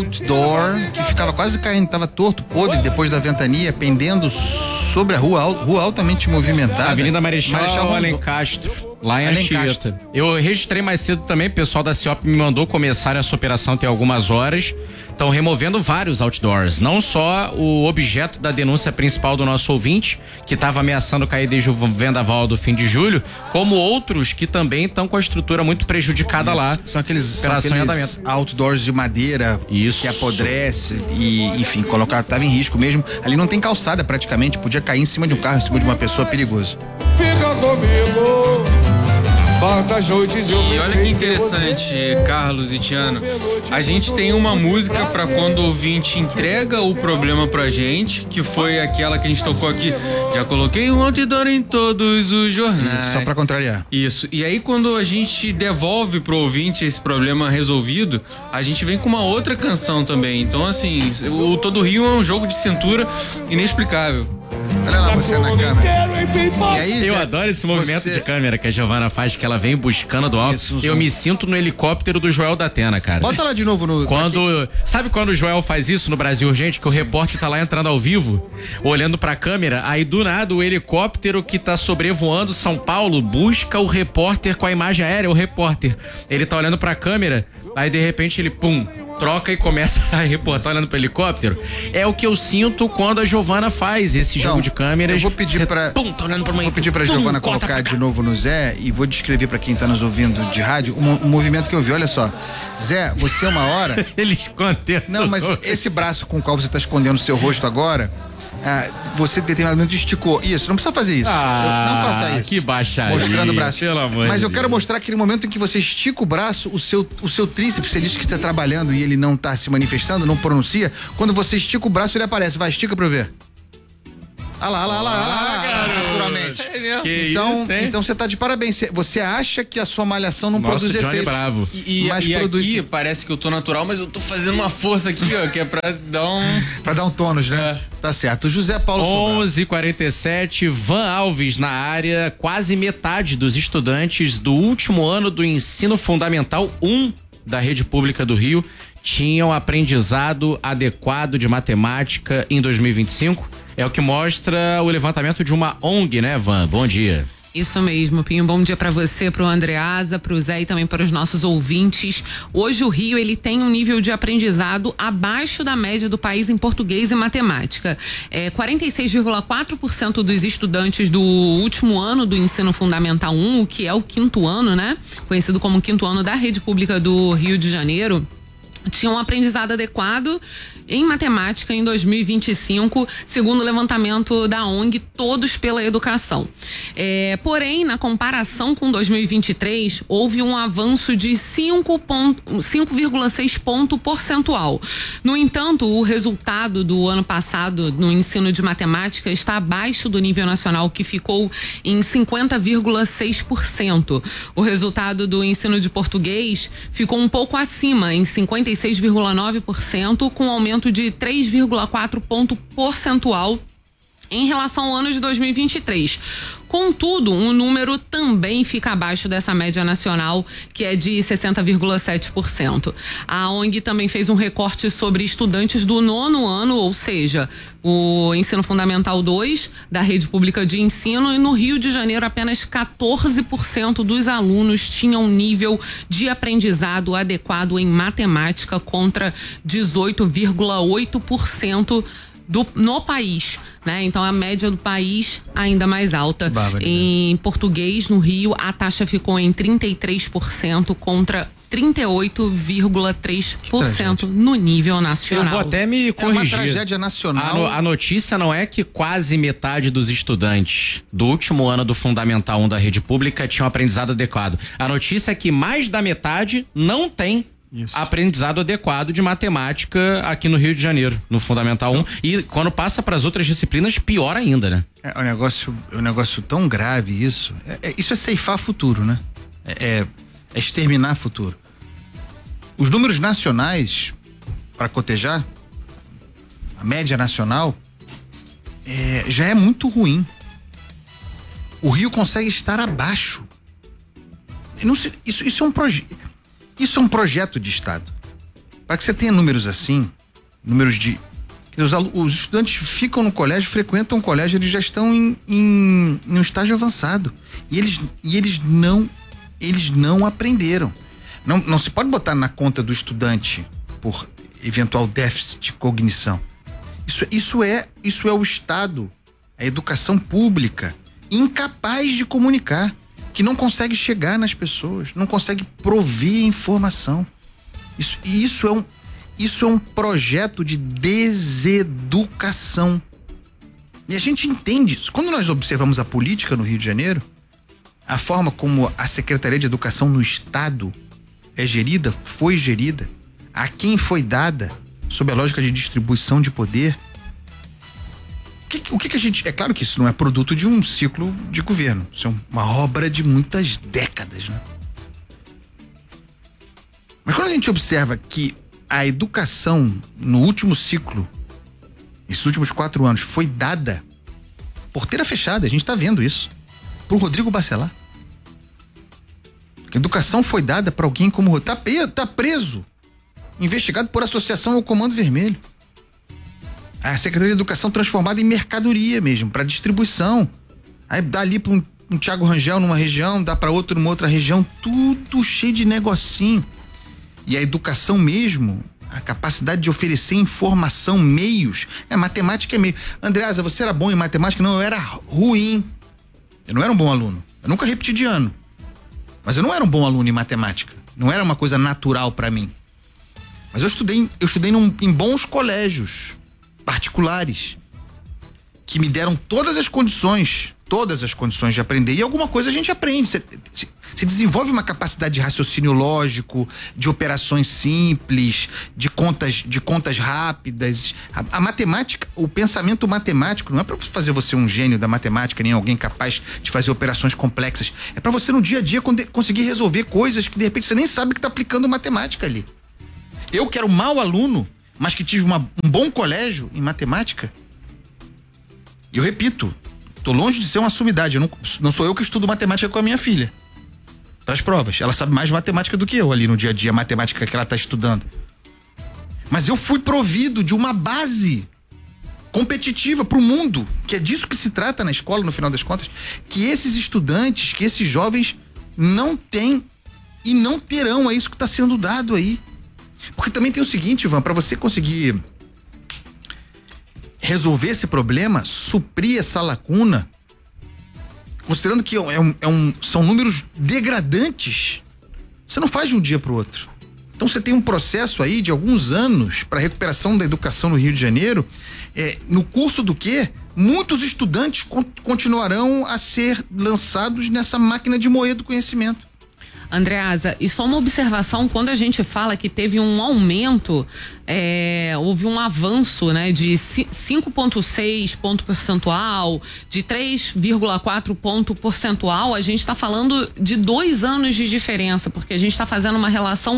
outdoor que ficava quase caindo, estava torto, podre, depois da ventania, pendendo sobre a rua altamente movimentada. Avenida Marechal Alencastro, lá em Anchieta. Eu registrei mais cedo também, o pessoal da CIOP me mandou começar essa operação tem algumas horas. Estão removendo vários outdoors, não só o objeto da denúncia principal do nosso ouvinte, que estava ameaçando cair desde o vendaval do fim de julho, como outros que também estão com a estrutura muito prejudicada lá. São aqueles outdoors de madeira que apodrece e, enfim, estava em risco mesmo. Ali não tem calçada praticamente, podia cair em cima de um carro, em cima de uma pessoa, perigoso. Fica comigo. E olha que interessante, Carlos e Tiano, a gente tem uma música pra quando o ouvinte entrega o problema pra gente, que foi aquela que a gente tocou aqui, já coloquei um outdoor em todos os jornais. Isso, só pra contrariar. Isso, e aí quando a gente devolve pro ouvinte esse problema resolvido, a gente vem com uma outra canção também, então assim, o Todo Rio é um jogo de cintura inexplicável. Olha lá você na câmera. E aí, eu adoro esse movimento de câmera que a Giovana faz, que ela vem buscando do alto. Isso, eu me sinto no helicóptero do Joel da Atena, cara. Bota lá de novo no... Sabe quando o Joel faz isso no Brasil Urgente, que o repórter tá lá entrando ao vivo, olhando pra câmera, aí do nada o helicóptero que tá sobrevoando São Paulo busca o repórter com a imagem aérea, o repórter. Ele tá olhando pra câmera, aí de repente ele, troca e começa a reportar olhando pro helicóptero. É o que eu sinto quando a Giovana faz esse jogo de câmeras. Eu vou pedir pra Giovana colocar de novo no Zé e vou descrever pra quem tá nos ouvindo de rádio um movimento que eu vi. Olha só, Zé, você uma hora... Ele escondeu. Não, mas esse braço com o qual você tá escondendo o seu rosto agora, você determinadamente esticou. Isso, não precisa fazer isso. Não faça isso. Que baixaria. Mostrando o braço. Pelo amor Mas de eu quero Deus. mostrar aquele momento em que você estica o braço, o seu tríceps, você diz que está trabalhando e ele não está se manifestando, não pronuncia. Quando você estica o braço, ele aparece. Vai, estica pra eu ver. Olha lá, naturalmente. Então você tá de parabéns. Você acha que a sua malhação não produz Johnny efeito. Bravo. E aqui parece que eu tô natural, mas eu tô fazendo uma força aqui, ó, que é pra dar um... Pra dar um tônus, né? Tá certo. José Paulo 11h47, Van Alves na área. Quase metade dos estudantes do último ano do ensino fundamental 1 da rede pública do Rio tinham aprendizado adequado de matemática em 2025. É o que mostra o levantamento de uma ONG, né, Van? Bom dia. Isso mesmo, Pinho. Bom dia para você, pro Andreasa, pro Zé e também para os nossos ouvintes. Hoje o Rio, ele tem um nível de aprendizado abaixo da média do país em português e matemática. 46,4% dos estudantes do último ano do ensino fundamental 1, o que é o 5º ano, né? Conhecido como 5º ano da rede pública do Rio de Janeiro, tinham um aprendizado adequado em matemática em 2025, segundo o levantamento da ONG Todos pela Educação. Porém, na comparação com 2023, houve um avanço de 5,6 ponto percentual. No entanto, o resultado do ano passado no ensino de matemática está abaixo do nível nacional, que ficou em 50,6%. O resultado do ensino de português ficou um pouco acima, em 56,9%, com aumento de 3,4 ponto percentual em relação ao ano de 2023. Contudo, um número também fica abaixo dessa média nacional, que é de 60,7%. A ONG também fez um recorte sobre estudantes do 9º ano, ou seja, o ensino fundamental 2 da rede pública de ensino, e no Rio de Janeiro apenas 14% dos alunos tinham nível de aprendizado adequado em matemática, contra 18,8% no país, né? Então a média do país ainda mais alta. Em português, no Rio, a taxa ficou em 33% contra 38,3% no nível nacional. Eu vou até me corrigir. É uma tragédia nacional. A notícia não é que quase metade dos estudantes do último ano do Fundamental 1 da rede pública tinham aprendizado adequado. A notícia é que mais da metade não tem aprendizado adequado de matemática aqui no Rio de Janeiro, no Fundamental 1. E quando passa para as outras disciplinas, pior ainda, né? É um negócio tão grave isso. Isso é ceifar futuro, né? É exterminar futuro. Os números nacionais, para cotejar, a média nacional, já é muito ruim. O Rio consegue estar abaixo. Isso é um projeto de Estado. Para que você tenha números assim, números de... Os estudantes ficam no colégio, frequentam o colégio, eles já estão em um estágio avançado. E eles não aprenderam. Não se pode botar na conta do estudante por eventual déficit de cognição. Isso é o Estado, a educação pública, incapaz de comunicar, que não consegue chegar nas pessoas, não consegue prover informação. Isso é um projeto de deseducação. E a gente entende isso. Quando nós observamos a política no Rio de Janeiro, a forma como a Secretaria de Educação no Estado é gerida, foi gerida, a quem foi dada, sob a lógica de distribuição de poder. O que a gente... É claro que isso não é produto de um ciclo de governo. Isso é uma obra de muitas décadas, né? Mas quando a gente observa que a educação no último ciclo, esses últimos 4 anos, foi dada porteira fechada, a gente está vendo isso, pro Rodrigo Bacelar. A educação foi dada para alguém como... Tá preso, investigado por associação ao Comando Vermelho. A Secretaria de Educação transformada em mercadoria mesmo, para distribuição. Aí dá ali para um Thiago Rangel numa região, dá para outro numa outra região, tudo cheio de negocinho. E a educação mesmo, a capacidade de oferecer informação, meios, matemática é meio. Andreasa, você era bom em matemática? Não, eu era ruim. Eu não era um bom aluno. Eu nunca repeti de ano. Mas eu não era um bom aluno em matemática. Não era uma coisa natural para mim. Mas eu estudei em bons colégios particulares que me deram todas as condições de aprender, e alguma coisa a gente aprende. Você desenvolve uma capacidade de raciocínio lógico, de operações simples, de contas rápidas. A matemática, o pensamento matemático não é para fazer você um gênio da matemática, nem alguém capaz de fazer operações complexas. É para você no dia a dia conseguir resolver coisas que de repente você nem sabe que tá aplicando matemática ali. Eu que era um mau aluno, mas que tive um bom colégio em matemática, eu repito, tô longe de ser uma sumidade. Não sou eu que estudo matemática com a minha filha para as provas. Ela sabe mais matemática do que eu ali no dia a dia, a matemática que ela tá estudando. Mas eu fui provido de uma base competitiva pro mundo, que é disso que se trata na escola, no final das contas, que esses estudantes, que esses jovens não têm e não terão. É isso que está sendo dado aí. Porque também tem o seguinte, Ivan, para você conseguir resolver esse problema, suprir essa lacuna, considerando que são números degradantes, você não faz de um dia para o outro. Então você tem um processo aí de alguns anos para recuperação da educação no Rio de Janeiro, no curso do que muitos estudantes continuarão a ser lançados nessa máquina de moer do conhecimento. Andreasa, e só uma observação, quando a gente fala que teve um aumento, houve um avanço, né, de 5,6 ponto percentual, de 3,4 ponto percentual, a gente está falando de 2 anos de diferença, porque a gente está fazendo uma relação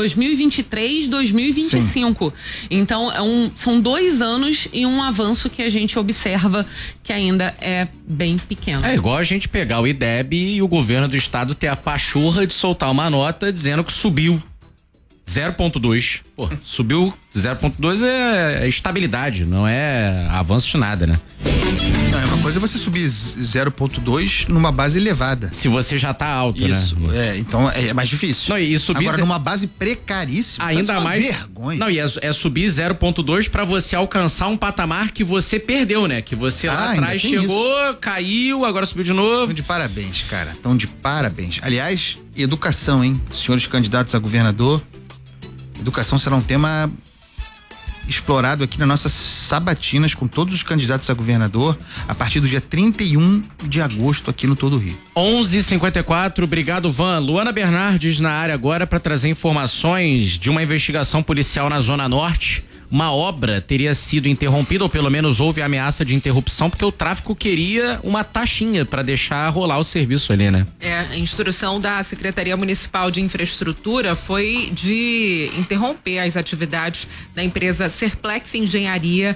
2023-2025. Então, são 2 anos e um avanço que a gente observa que ainda é bem pequeno. É igual a gente pegar o IDEB e o governo do estado ter a pachorra de soltar uma nota dizendo que subiu 0,2. Pô, subiu 0,2 é estabilidade, não é avanço de nada, né? Não, é uma coisa você subir 0,2 numa base elevada. Se você já tá alto, isso, né? Então é mais difícil. Não, e subir agora numa base precaríssima, ainda mais vergonha. Não, e é subir 0,2 para você alcançar um patamar que você perdeu, né? Que você lá atrás chegou, caiu, agora subiu de novo. Estão de parabéns, cara. Estão de parabéns. Aliás, educação, hein? Senhores candidatos a governador, educação será um tema explorado aqui nas nossas sabatinas com todos os candidatos a governador a partir do dia 31 de agosto aqui no Todo Rio. 11:54, obrigado, Van. Luana Bernardes na área agora para trazer informações de uma investigação policial na Zona Norte. Uma obra teria sido interrompida, ou pelo menos houve ameaça de interrupção, porque o tráfico queria uma taxinha para deixar rolar o serviço ali, né? A instrução da Secretaria Municipal de Infraestrutura foi de interromper as atividades da empresa Serplex Engenharia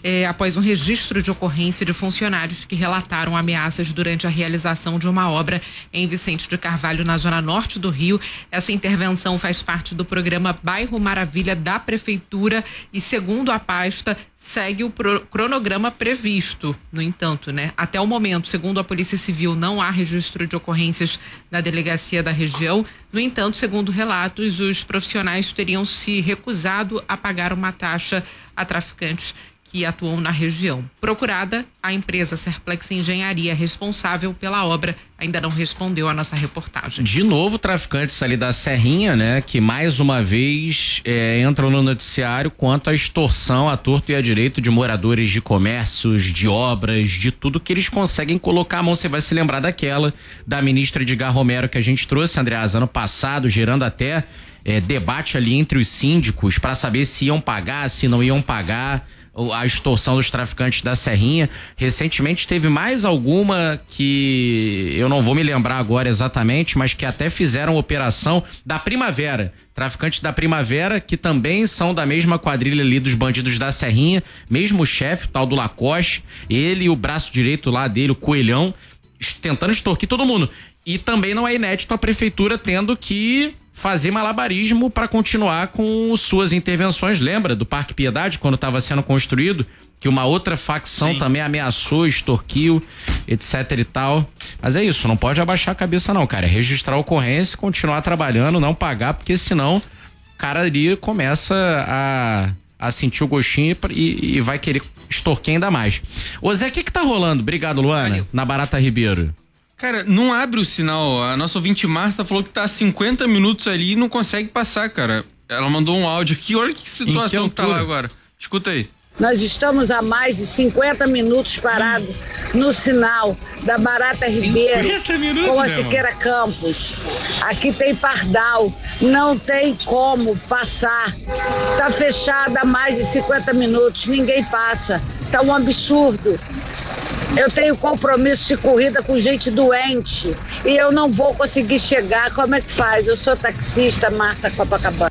após um registro de ocorrência de funcionários que relataram ameaças durante a realização de uma obra em Vicente de Carvalho, na zona norte do Rio. Essa intervenção faz parte do programa Bairro Maravilha da Prefeitura e, segundo a pasta, segue o cronograma previsto. No entanto, até o momento, segundo a Polícia Civil, não há registro de ocorrências na delegacia da região. No entanto, segundo relatos, os profissionais teriam se recusado a pagar uma taxa a traficantes que atuam na região. Procurada, a empresa Serplex Engenharia, responsável pela obra, ainda não respondeu à nossa reportagem. De novo, traficantes ali da Serrinha, que mais uma vez entram no noticiário quanto à extorsão à torto e à direito de moradores de comércios, de obras, de tudo que eles conseguem colocar a mão. Você vai se lembrar daquela da ministra Edgar Romero que a gente trouxe, Andreasa, ano passado, gerando até debate ali entre os síndicos para saber se iam pagar, se não iam pagar a extorsão dos traficantes da Serrinha. Recentemente teve mais alguma que eu não vou me lembrar agora exatamente, mas que até fizeram operação da Primavera, traficantes da Primavera, que também são da mesma quadrilha ali dos bandidos da Serrinha, mesmo chefe, o tal do Lacoste, ele e o braço direito lá dele, o Coelhão, tentando extorquir todo mundo. E também não é inédito a prefeitura tendo que fazer malabarismo para continuar com suas intervenções. Lembra do Parque Piedade, quando estava sendo construído, que uma outra facção Sim. também ameaçou, extorquiu, etc e tal. Mas é isso, não pode abaixar a cabeça não, cara. É registrar a ocorrência, continuar trabalhando, não pagar, porque senão o cara ali começa a sentir o gostinho e vai querer extorquir ainda mais. Ô Zé, o que tá rolando? Obrigado, Luana. Valeu. Na Barata Ribeiro. Cara, não abre o sinal. A nossa ouvinte Marta falou que tá há 50 minutos ali e não consegue passar, cara. Ela mandou um áudio aqui. Olha que situação que tá lá agora. Escuta aí. Nós estamos há mais de 50 minutos parados no sinal da Barata Ribeiro com a Siqueira Campos. Aqui tem Pardal, não tem como passar. Tá fechada há mais de 50 minutos, ninguém passa. Tá um absurdo. Eu tenho compromisso de corrida com gente doente e eu não vou conseguir chegar. Como é que faz? Eu sou taxista, Marta Copacabana.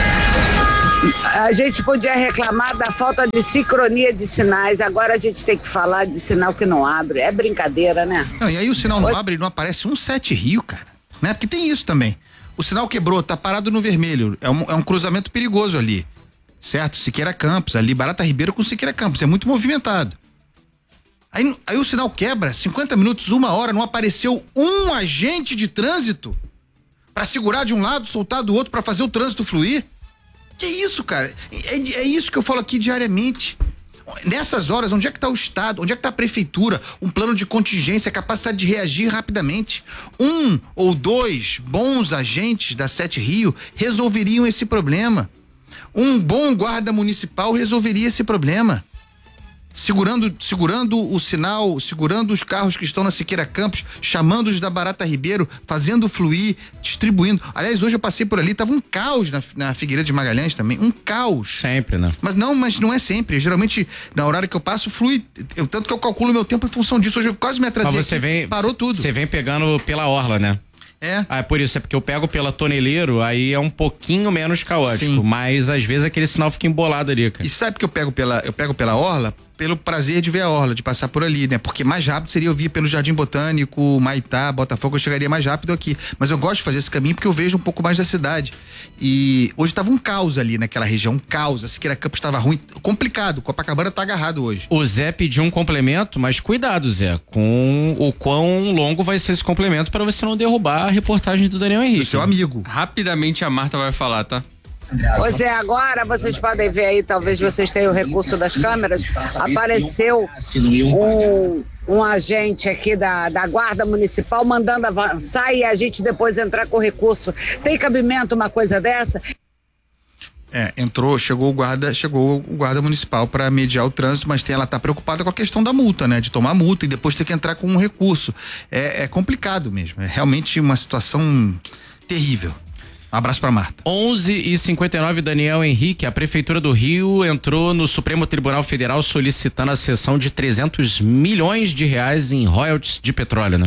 A gente podia reclamar da falta de sincronia de sinais, agora a gente tem que falar de sinal que não abre. É brincadeira, né? Não, e aí o sinal não abre e não aparece um 7 Rio, cara. Porque tem isso também. O sinal quebrou, tá parado no vermelho. É um cruzamento perigoso ali. Certo? Siqueira Campos, ali, Barata Ribeiro com Siqueira Campos. É muito movimentado. Aí o sinal quebra, 50 minutos, 1 hora, não apareceu um agente de trânsito pra segurar de um lado, soltar do outro pra fazer o trânsito fluir. Que isso, cara? É isso que eu falo aqui diariamente. Nessas horas, onde é que tá o Estado? Onde é que tá a prefeitura? Um plano de contingência, capacidade de reagir rapidamente. 1 ou 2 bons agentes da 7 Rio resolveriam esse problema. Um bom guarda municipal resolveria esse problema. Segurando o sinal, segurando os carros que estão na Siqueira Campos, chamando os da Barata Ribeiro, fazendo fluir, distribuindo. Aliás, hoje eu passei por ali, tava um caos na Figueiredo de Magalhães também, um caos. Sempre, né? Mas não é sempre. Geralmente, na horário que eu passo, flui. Tanto que eu calculo meu tempo em função disso. Hoje eu quase me atrasei. Mas você parou tudo. Você vem pegando pela orla, né? É por isso, é porque eu pego pela Toneleiro, aí é um pouquinho menos caótico. Sim. Mas às vezes aquele sinal fica embolado ali, cara. E sabe que eu pego pela orla? Pelo prazer de ver a orla, de passar por ali, né? Porque mais rápido seria eu vir pelo Jardim Botânico, Maitá, Botafogo, eu chegaria mais rápido aqui. Mas eu gosto de fazer esse caminho porque eu vejo um pouco mais da cidade. E hoje tava um caos ali naquela região, um caos. A Siqueira Campos tava ruim, complicado. Copacabana tá agarrado hoje. O Zé pediu um complemento, mas cuidado, Zé, com o quão longo vai ser esse complemento para você não derrubar a reportagem do Daniel Henrique. Do seu amigo. Rapidamente a Marta vai falar, tá? Pois é, agora vocês podem ver aí, talvez vocês tenham o recurso das câmeras, apareceu um agente aqui da Guarda Municipal mandando avançar e a gente depois entrar com recurso. Tem cabimento uma coisa dessa? Chegou o guarda municipal para mediar o trânsito, mas ela tá preocupada com a questão da multa, né? De tomar multa e depois ter que entrar com um recurso. É complicado mesmo, é realmente uma situação terrível. Um abraço pra Marta. 11h59, Daniel Henrique, a Prefeitura do Rio entrou no Supremo Tribunal Federal solicitando a cessão de 300 milhões de reais em royalties de petróleo, né?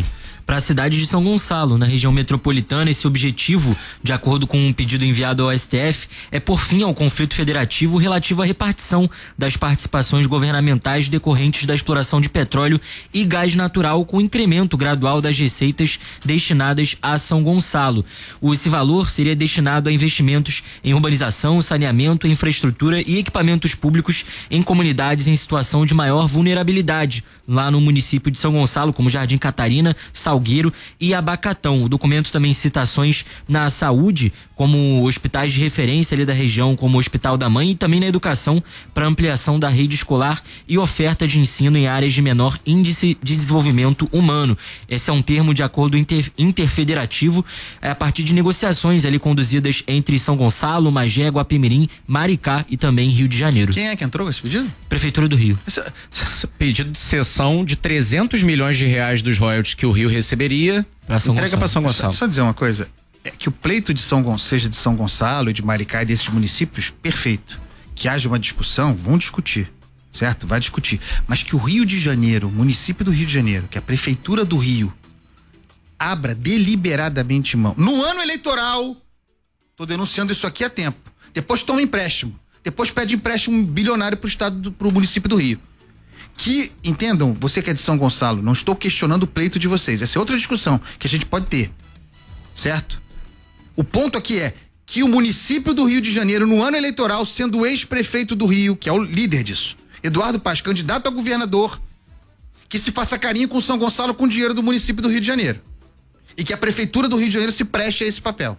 para a cidade de São Gonçalo, na região metropolitana. Esse objetivo, de acordo com um pedido enviado ao STF, é pôr fim ao conflito federativo relativo à repartição das participações governamentais decorrentes da exploração de petróleo e gás natural, com incremento gradual das receitas destinadas a São Gonçalo. Esse valor seria destinado a investimentos em urbanização, saneamento, infraestrutura e equipamentos públicos em comunidades em situação de maior vulnerabilidade, lá no município de São Gonçalo, como Jardim Catarina, Salgueiro e Abacatão. O documento também cita ações na saúde, como hospitais de referência ali da região, como o Hospital da Mãe, e também na educação, para ampliação da rede escolar e oferta de ensino em áreas de menor índice de desenvolvimento humano. Esse é um termo de acordo interfederativo a partir de negociações ali conduzidas entre São Gonçalo, Magé, Guapimirim, Maricá e também Rio de Janeiro. Quem é que entrou com esse pedido? Prefeitura do Rio. Pedido de cessão de 300 milhões de reais dos royalties que o Rio receberia, entrega para São Gonçalo. Só dizer uma coisa, é que o pleito de seja de São Gonçalo e de Maricá e desses municípios, perfeito. Que haja uma discussão, vão discutir, certo? Vai discutir. Mas que o Rio de Janeiro, o município do Rio de Janeiro, que a prefeitura do Rio, abra deliberadamente mão. No ano eleitoral, tô denunciando isso aqui há tempo. Depois toma empréstimo. Depois pede empréstimo bilionário pro município do Rio. Que, entendam, você que é de São Gonçalo, não estou questionando o pleito de vocês. Essa é outra discussão que a gente pode ter. Certo? O ponto aqui é que o município do Rio de Janeiro, no ano eleitoral, sendo o ex-prefeito do Rio, que é o líder disso, Eduardo Paz, candidato a governador, que se faça carinho com São Gonçalo com dinheiro do município do Rio de Janeiro. E que a prefeitura do Rio de Janeiro se preste a esse papel.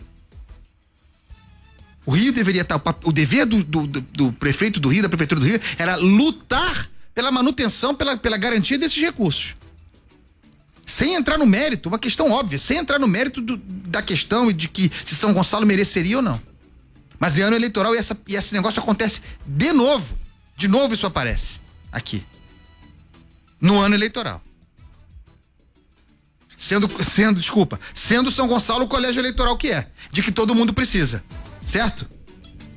O Rio deveria estar, o dever do prefeito do Rio, da prefeitura do Rio, era lutar pela manutenção, pela garantia desses recursos. Sem entrar no mérito, uma questão óbvia, sem entrar no mérito da questão de que se São Gonçalo mereceria ou não. Mas é ano eleitoral e esse negócio acontece de novo. De novo isso aparece aqui. No ano eleitoral. Sendo São Gonçalo o colégio eleitoral que é, de que todo mundo precisa, certo?